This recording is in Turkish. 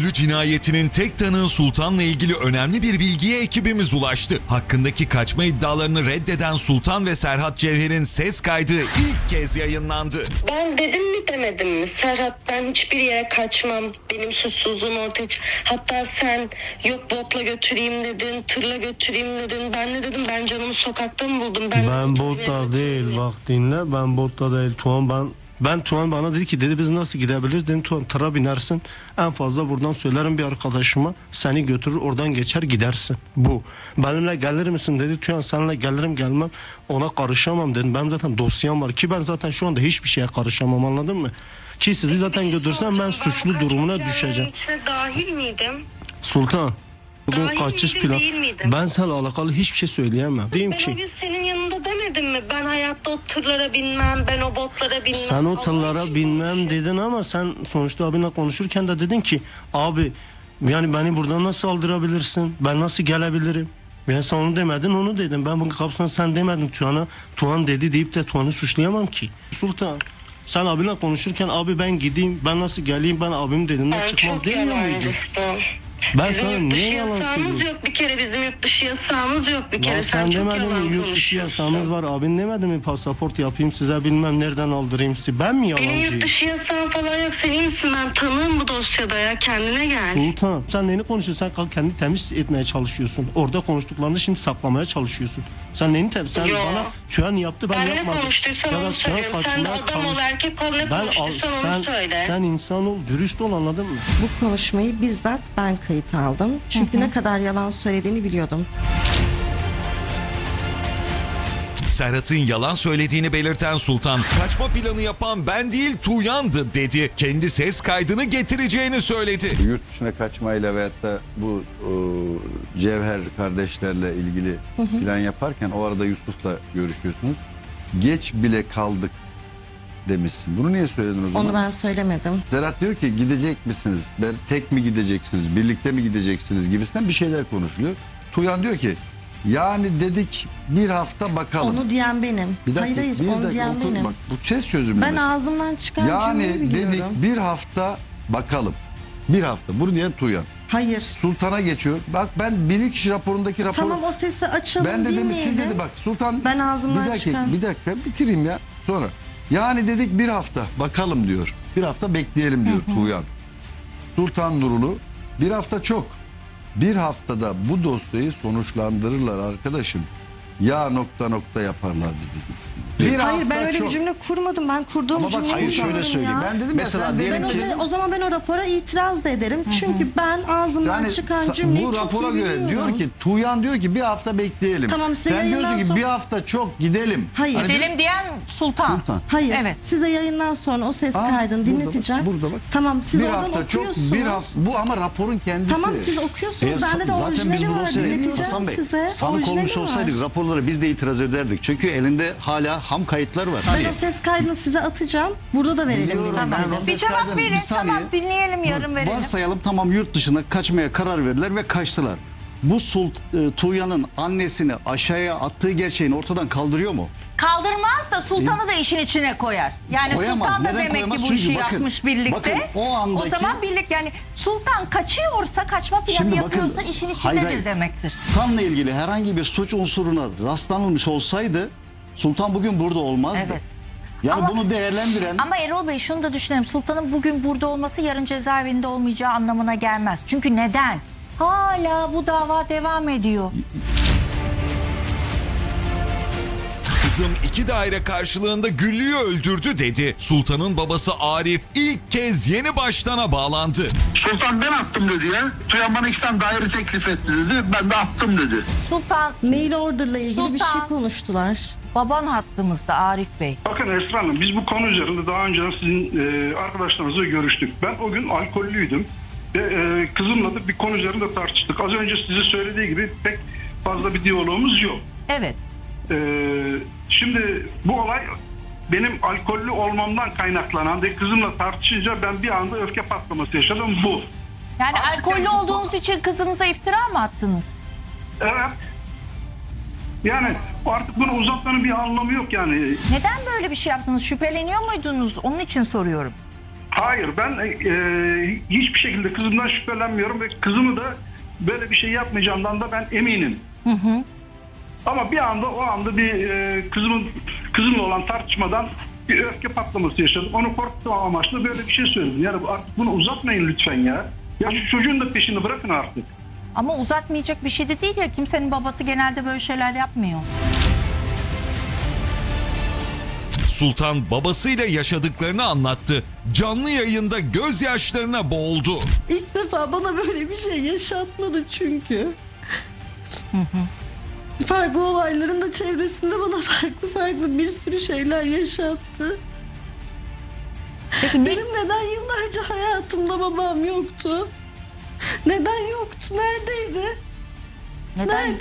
Alkollü cinayetinin tek tanığı Sultan'la ilgili önemli bir bilgiye ekibimiz ulaştı. Hakkındaki kaçma iddialarını reddeden Sultan ve Serhat Cevher'in ses kaydı ilk kez yayınlandı. Ben dedim mi demedim mi? Serhat, ben hiçbir yere kaçmam. Benim suçsuzluğum ortaya hatta sen yok botla götüreyim dedin, tırla götüreyim dedin. Ben ne dedim? Ben canımı sokakta mı buldum? Ben botta değil, bak dinle, ben botta değil. Tuğan bana dedi biz nasıl gidebiliriz? Dedim Tuğan tıra binersin, en fazla buradan söylerim bir arkadaşıma, seni götürür oradan geçer gidersin. Bu. Benimle gelir misin dedi. Tuğan seninle gelirim gelmem, ona karışamam dedim. Benim zaten dosyam var ki ben zaten şu anda hiçbir şeye karışamam, anladın mı? Ki sizi zaten götürsem ben suçlu durumuna düşeceğim. İçine dahil miydim? Sultan, bugün Dahil kaçış miydim, plan. değil miydim? Ben seninle alakalı hiçbir şey söyleyemem. Diyeyim Ben ki. o gün senin yanında demedim mi? Ben hayatta o tırlara binmem, ben o botlara binmem. Sen o Allah tırlara için binmem konuşuyor. dedin ama sen sonuçta abinle konuşurken de dedin ki abi yani beni buradan nasıl aldırabilirsin? Ben nasıl gelebilirim? Yani sen onu demedin, onu dedim. Ben bunun kapısına sen demedin Tuğan'a. Tuğan dedi deyip de Tuğan'ı suçlayamam ki. Sultan, sen abinle konuşurken abi ben gideyim, ben nasıl geleyim, ben abim dediğinden Ben çıkmam çok demiyor muydun? yalancısın. Ben Bizim sana yurt dışı niye yalan yasağımız söylüyorum? yok bir kere, bizim yurt dışı yasağımız yok bir kere. Lan Sen sen çok demedin yalan mi yurt dışı konuşuyorsun. yasamız var, abin demedi mi pasaport yapayım size bilmem nereden aldırayım sizi, ben mi Benim yalancıyım? yurt dışı yasağım falan yok. Sen iyi misin? Ben tanığım bu dosyada ya. Kendine gel. Sultan, sen neyini konuşuyorsun? Sen kendi temiz etmeye çalışıyorsun. Orada konuştuklarını şimdi saklamaya çalışıyorsun. Sen neyini temiz? Sen Yo. bana Tüyan yaptı, ben Ben ne yapmadım. konuştuysam Ya da onu Tüyan söylüyorum. Sen de kaçmaya adam ol, çalış- erkek ol, ne konuştuysan onu söyle. Sen insan ol, dürüst ol, anladın mı? Bu konuşmayı bizzat ben kayıt aldım. Çünkü ne kadar yalan söylediğini biliyordum. Serhat'ın yalan söylediğini belirten Sultan, kaçma planı yapan ben değil Tuğyan'dı dedi. Kendi ses kaydını getireceğini söyledi. Yurt dışına kaçmayla veyahut da bu Cevher kardeşlerle ilgili plan yaparken o arada Yusuf'la görüşüyorsunuz. Geç bile kaldık demişsin. Bunu niye söyledin o zaman? Onu ben söylemedim. Serhat diyor ki gidecek misiniz? Tek mi gideceksiniz? Birlikte mi gideceksiniz? Gibisinden bir şeyler konuşuluyor. Tuğyan diyor ki yani dedik bir hafta bakalım. Onu diyen benim. Bir dakika, hayır bir onu dakika, diyen otur. benim. Bak, bu ses çözümü. Ben mesela. ağzımdan çıkan Yani cümleyi biliyorum. dedik bir hafta bakalım. Bir hafta. Bunu diyen Tuğyan. Hayır. Sultan'a geçiyor. Bak ben bilirkişi raporundaki rapor. Tamam o sesi açalım Ben de dedim siz dinleyelim. dedi bak Sultan. Ben ağzımdan çıkan. Bir dakika bitireyim ya sonra. Yani dedik bir hafta bakalım diyor. Bir hafta bekleyelim diyor Tuğyan. Sultan Nurulu bir hafta çok. Bir haftada bu dosyayı sonuçlandırırlar arkadaşım. Ya nokta yaparlar bizi. Bir Hayır ben hafta öyle çok. bir cümle kurmadım. Ben kurduğum Ama bak, cümleyi hayır, biliyorum şöyle söyleyeyim. ya. Ben dedim Mesela ya sen diyelim dedim ki- ki- O zaman ben o rapora itiraz da ederim. Çünkü ben ağzımdan yani çıkan cümleyi bu çok rapora iyi göre biliyorum. diyor ki Tuğyan diyor ki bir hafta bekleyelim. Tamam, size sen diyorsun yayından ki sonra- bir hafta çok gidelim. Hayır. Hani Gidelim diyen Sultan. Sultan. Hayır. Evet. Size yayından sonra o ses Aa, kaydını burada dinleteceğim. bak, burada bak. Tamam siz bir oradan hafta çok okuyorsunuz. bir hafta bu ama raporun kendisi. Tamam siz okuyorsunuz. Bende de zaten biz orijinali bu var. dosyayı Dinleteceğim Hasan Bey size. sanık Orijinali olmuş var. olsaydık raporlara biz de itiraz ederdik. Çünkü elinde hala ham kayıtlar var. Ben o ses kaydını size atacağım. Burada da verelim. Biliyorum, dinletelim. ben o Bir ses cevap kaydını- verin. bir saniye. Tamam dinleyelim yarın verelim. Varsayalım tamam yurt dışına kaçmaya karar verdiler ve kaçtılar. Bu Tuğyan'ın annesini aşağıya attığı gerçeğini ortadan kaldırıyor mu? Kaldırmaz da Sultan'ı da işin içine koyar. Yani Koyamaz. Sultan da Neden demek koyamaz? ki bu Çünkü işi bakın, yapmış birlikte. bakın, o andaki- zaman birlik yani Sultan kaçıyorsa kaçma planı Şimdi bakın, yapıyorsa işin içindedir hayır. demektir. Tanla ilgili herhangi bir suç unsuruna rastlanılmış olsaydı Sultan bugün burada olmazdı. Evet. Yani Ama- bunu değerlendiren Ama Erol Bey şunu da düşünelim. Sultan'ın bugün burada olması yarın cezaevinde olmayacağı anlamına gelmez. Çünkü neden? Hala bu dava devam ediyor. Kızım 2 daire karşılığında Güllü'yü öldürdü dedi. Sultan'ın babası Arif ilk kez yeni baştana bağlandı. Sultan ben attım dedi ya. Tuyan bana 2 tane daire teklif etti dedi. Ben de attım dedi. Sultan, Mail order'la ilgili bir şey Sultan. konuştular. baban hattımızda Arif Bey. Bakın Esra Hanım biz bu konu üzerinde daha önce sizin arkadaşlarınızla görüştük. Ben o gün alkollüydüm ve kızımla da bir konu üzerinde tartıştık. Az önce size söylediği gibi pek fazla bir diyalogumuz yok. Evet. Şimdi bu olay benim alkollü olmamdan kaynaklanan ve kızımla tartışınca ben bir anda öfke patlaması yaşadım bu. Yani alkollü olduğunuz için kızınıza iftira mı attınız? Evet. Yani artık bunu uzatmanın bir anlamı yok yani. Neden böyle bir şey yaptınız? Şüpheleniyor muydunuz? Onun için soruyorum. Hayır, ben hiçbir şekilde kızımdan şüphelenmiyorum ve kızımı da böyle bir şey yapmayacağından da ben eminim. Ama bir anda o anda bir kızımla olan tartışmadan bir öfke patlaması yaşadım. Onu korkutma amaçlı böyle bir şey söyledim. Yani artık bunu uzatmayın lütfen ya. Ya şu çocuğun da peşini bırakın artık. Ama uzatmayacak bir şey de değil ya. Kimsenin babası genelde böyle şeyler yapmıyor. Sultan babasıyla yaşadıklarını anlattı. Canlı yayında gözyaşlarına boğuldu. İlk defa bana böyle bir şey yaşatmadı çünkü. Farklı olayların da çevresinde bana farklı bir sürü şeyler yaşattı. Peki Benim neden yıllarca hayatımda babam yoktu? Neden yoktu? Neredeydi? neden